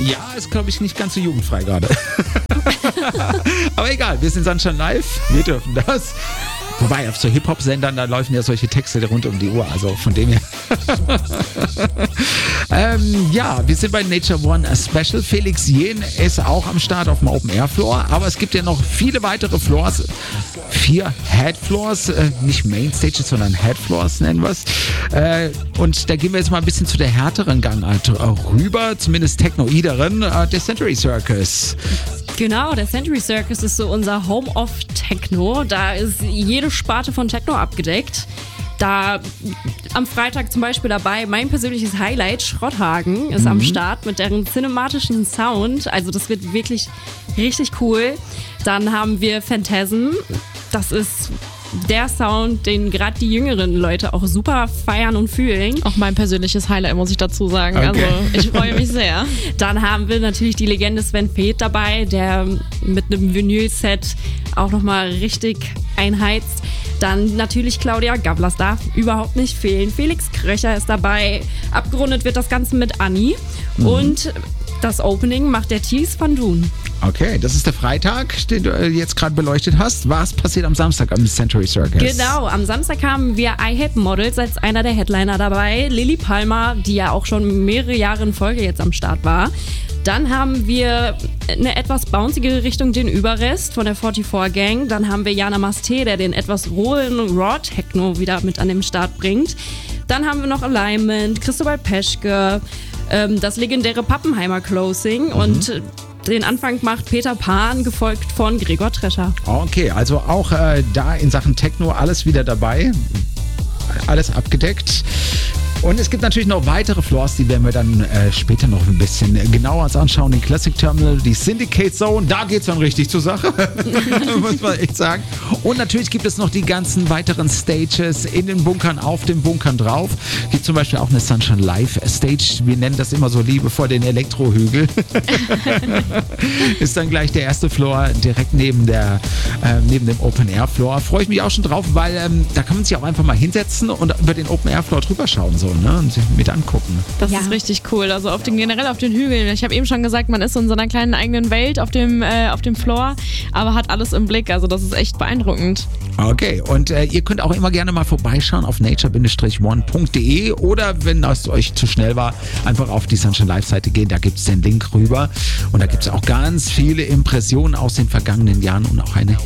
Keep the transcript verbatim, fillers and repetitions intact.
Ja, ist, glaube ich, nicht ganz so jugendfrei gerade. Aber egal, wir sind Sunshine Live, wir dürfen das. Wobei, auf so Hip-Hop-Sendern, da laufen ja solche Texte rund um die Uhr, also von dem her. ähm, ja, wir sind bei Nature One Special. Felix Jähn ist auch am Start auf dem Open-Air-Floor, aber es gibt ja noch viele weitere Floors. Vier Head-Floors, äh, nicht Main-Stages, sondern Head-Floors nennen wir es. Äh, und da gehen wir jetzt mal ein bisschen zu der härteren Gangart rüber, zumindest technoideren, äh, der Century Circus. Genau, der Century Circus ist so unser Home of Techno. Da ist jede Sparte von Techno abgedeckt. Da am Freitag zum Beispiel dabei mein persönliches Highlight, Schrotthagen, ist mhm. am Start mit deren cinematischen Sound. Also das wird wirklich richtig cool. Dann haben wir Phantasm. Das ist der Sound, den gerade die jüngeren Leute auch super feiern und fühlen. Auch mein persönliches Highlight, muss ich dazu sagen. Okay. Also ich freue mich sehr. Dann haben wir natürlich die Legende Sven Peth dabei, der mit einem Vinyl-Set auch nochmal richtig einheizt. Dann natürlich Claudia Gavlas darf überhaupt nicht fehlen. Felix Kröcher ist dabei. Abgerundet wird das Ganze mit Anni. Mhm. Und das Opening macht der Thies van Doon. Okay, das ist der Freitag, den du jetzt gerade beleuchtet hast. Was passiert am Samstag am Century Circus? Genau, am Samstag haben wir I Hate Models als einer der Headliner dabei. Lilly Palmer, die ja auch schon mehrere Jahre in Folge jetzt am Start war. Dann haben wir eine etwas bouncigere Richtung, den Überrest von der vierundvierzig Gang. Dann haben wir Jana Masté, der den etwas rohen Raw-Techno wieder mit an den Start bringt. Dann haben wir noch Alignment, Christobal Peschke, ähm, das legendäre Pappenheimer Closing mhm. und den Anfang macht Peter Pan, gefolgt von Gregor Trescher. Okay, also auch äh, da in Sachen Techno alles wieder dabei. Alles abgedeckt. Und es gibt natürlich noch weitere Floors, die werden wir dann äh, später noch ein bisschen genauer uns anschauen. Den Classic Terminal, die Syndicate Zone, da geht es dann richtig zur Sache, muss man echt sagen. Und natürlich gibt es noch die ganzen weiteren Stages in den Bunkern, auf den Bunkern drauf. Gibt zum Beispiel auch eine Sunshine Live Stage, wir nennen das immer so liebevoll den Elektrohügel. Ist dann gleich der erste Floor direkt neben, der, äh, neben dem Open Air Floor. Freue ich mich auch schon drauf, weil ähm, da kann man sich auch einfach mal hinsetzen und über den Open Air Floor drüber schauen. So. Ne, und sich mit angucken. Das ja. ist richtig cool. Also auf den, generell auf den Hügeln. Ich habe eben schon gesagt, man ist so in seiner kleinen eigenen Welt auf dem, äh, auf dem Floor, aber hat alles im Blick. Also das ist echt beeindruckend. Okay, und äh, ihr könnt auch immer gerne mal vorbeischauen auf nature one punkt de oder wenn es euch zu schnell war, einfach auf die Sunshine Live Seite gehen. Da gibt es den Link rüber und da gibt es auch ganz viele Impressionen aus den vergangenen Jahren und auch eine